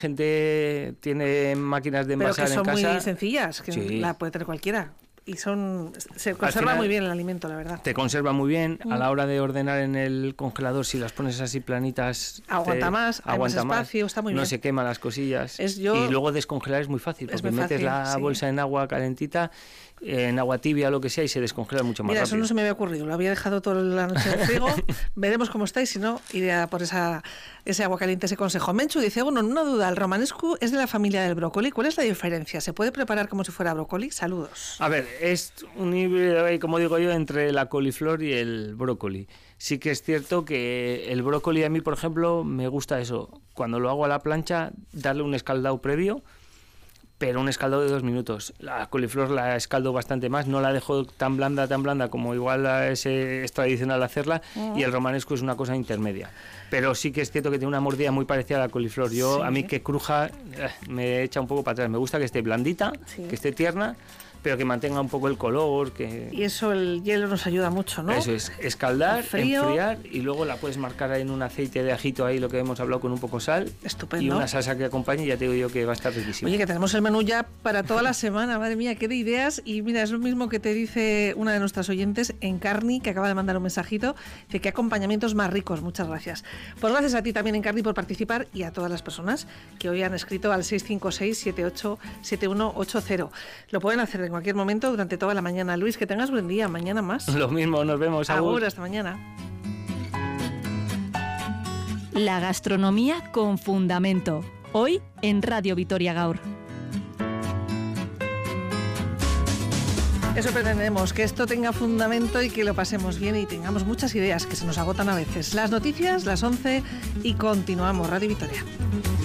Gente tiene máquinas de envasar en casa. Pero que son muy sencillas, que sí. la puede tener cualquiera. Y se conserva muy bien el alimento, la verdad. Te conserva muy bien. A la hora de ordenar en el congelador, si las pones así planitas, aguanta más, hay más espacio, está muy bien. No se queman las cosillas. Y luego descongelar es muy fácil, porque metes la bolsa en agua calentita, en agua tibia, lo que sea, y se descongela mucho más rápido. Eso no se me había ocurrido, lo había dejado toda la noche en el frigo. Veremos cómo está y si no, iré a por ese agua caliente, ese consejo. Menchu dice, bueno, una duda, el romanesco es de la familia del brócoli. ¿Cuál es la diferencia? ¿Se puede preparar como si fuera brócoli? Saludos. A ver, es un híbrido, como digo yo, entre la coliflor y el brócoli. Sí que es cierto que el brócoli a mí, por ejemplo, me gusta eso. Cuando lo hago a la plancha, darle un escaldado previo, pero un escaldado de 2 minutos. La coliflor la escaldo bastante más, no la dejo tan blanda como igual es tradicional hacerla, y el romanesco es una cosa intermedia. Pero sí que es cierto que tiene una mordida muy parecida a la coliflor. A mí que cruja me echa un poco para atrás. Me gusta que esté blandita, que esté tierna, pero que mantenga un poco el color. Y eso el hielo nos ayuda mucho, ¿no? Eso es, escaldar, enfriar, y luego la puedes marcar en un aceite de ajito ahí, lo que hemos hablado, con un poco sal. Estupendo. Y una salsa que acompañe, y ya te digo yo que va a estar riquísimo. Oye, que tenemos el menú ya para toda la semana, madre mía, qué de ideas. Y mira, es lo mismo que te dice una de nuestras oyentes, Encarni, que acaba de mandar un mensajito, dice que acompañamientos más ricos, muchas gracias. Pues gracias a ti también, Encarni, por participar, y a todas las personas que hoy han escrito al 656-787180. Lo pueden hacer en cualquier momento durante toda la mañana. Luis, que tengas buen día, mañana más. Lo mismo, nos vemos. Agur, hasta mañana. La gastronomía con fundamento. Hoy en Radio Vitoria Gaur. Eso pretendemos, que esto tenga fundamento y que lo pasemos bien y tengamos muchas ideas que se nos agotan a veces. Las noticias, las 11, y continuamos. Radio Vitoria.